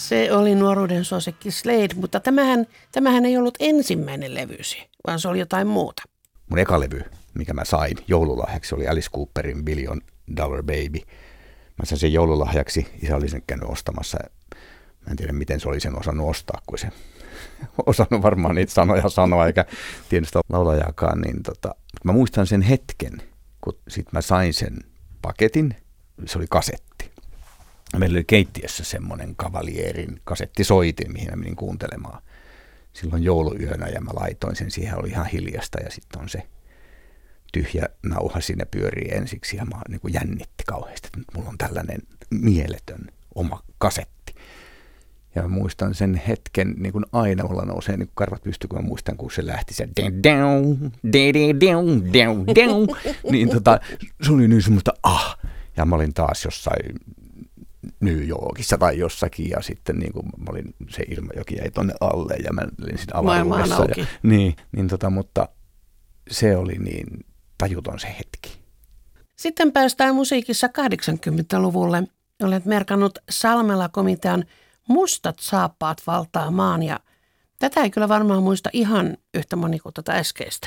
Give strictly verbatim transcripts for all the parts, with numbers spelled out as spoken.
Se oli nuoruuden suosikki Slade, mutta tämähän, tämähän ei ollut ensimmäinen levysi, vaan se oli jotain muuta. Mun eka levy, mikä mä sain joululahjaksi, oli Alice Cooperin Billion Dollar Baby. Mä sain sen joululahjaksi, isä oli sen käynyt ostamassa. Mä en tiedä, miten se oli sen osannut ostaa, kun se osannut varmaan niitä sanoja sanoa, eikä tiedä sitä laulajaakaan. Niin tota, mä muistan sen hetken, kun sit mä sain sen paketin, se oli kasetti. Meillä oli keittiössä semmoinen Cavalierin kasettisoitin, mihin mä menin kuuntelemaan silloin jouluyönä, ja mä laitoin sen, siihen oli ihan hiljasta, ja sitten on se tyhjä nauha siinä pyörii ensiksi, ja mä niin kuin jännitti kauheasti, että nyt mulla on tällainen mieletön oma kasetti. Ja mä muistan sen hetken, niin kuin aina mulla nousee niin kuin karvat pystyy, kun mä muistan, kun se lähti se niin tota, se oli niin semmoista ah, ja mä olin taas jossain New Yorkissa tai jossakin, ja sitten niin kuin mä olin, se Ilmajoki jäi tonne alle, ja mä olin siinä avaruudessa. Ja, niin, niin tota, mutta se oli niin tajuton se hetki. Sitten päästään musiikissa kahdeksankymmentäluvulle. Olet merkannut Salmela-komitean Mustat saappaat valtaa maan, ja tätä ei kyllä varmaan muista ihan yhtä moni kuin tätä äskeistä.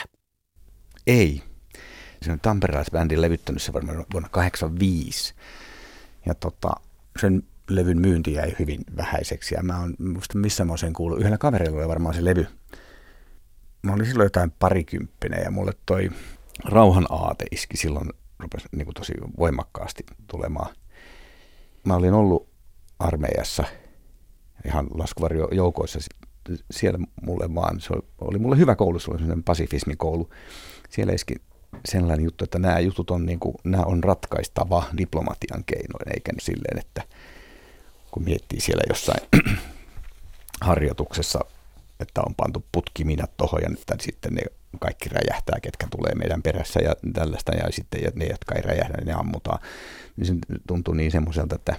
Ei. Se on tamperelaisbändin levyttänyt se varmaan vuonna kahdeksankymmentäviisi. Ja tota, sen levyn myynti jäi hyvin vähäiseksi, ja mä oon, muista missä mä oon sen kuullut. Yhdellä kaverilla oli varmaan se levy. Mä olin silloin jotain parikymppinen, ja mulle toi rauhan aate iski silloin, rupesi niin kuin tosi voimakkaasti tulemaan. Mä olin ollut armeijassa ihan laskuvarjojoukoissa siellä mulle vaan, se oli mulle hyvä koulu, se oli sellainen pasifismikoulu. Siellä iski sellainen juttu, että nämä jutut on, niin kuin, nämä on ratkaistava diplomatian keinoin, eikä silleen, että kun miettii siellä jossain harjoituksessa, että on pantu putkiminat tuohon ja nyt sitten ne kaikki räjähtää, ketkä tulee meidän perässä ja tällaista, ja sitten ne, jotka ei räjähdä, ne ammutaan. Niin se tuntuu niin semmoiselta, että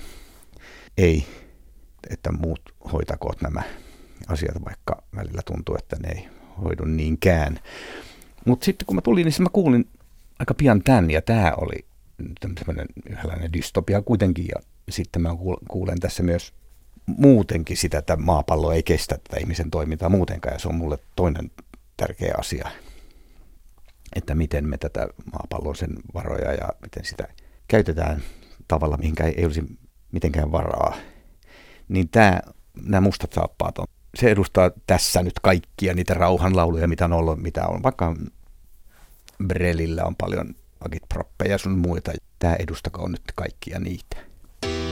ei, että muut hoitakoot nämä asiat, vaikka välillä tuntuu, että ne ei hoidu niinkään. Mutta sitten kun mä tulin, niin mä kuulin aika pian tämän, ja tämä oli tämmöinen yhdenlainen dystopia kuitenkin, ja sitten mä kuulen tässä myös muutenkin sitä, että maapallo ei kestä tätä ihmisen toimintaa muutenkaan, ja se on mulle toinen tärkeä asia, että miten me tätä maapallon sen varoja ja miten sitä käytetään tavalla, mihinkä ei olisi mitenkään varaa. Niin tämä, nämä mustat saappaat on, se edustaa tässä nyt kaikkia niitä rauhanlauluja, mitä on ollut, mitä on. Vaikka Brelillä on paljon agitproppeja sun muita. Tämä edustakoon nyt kaikkia niitä.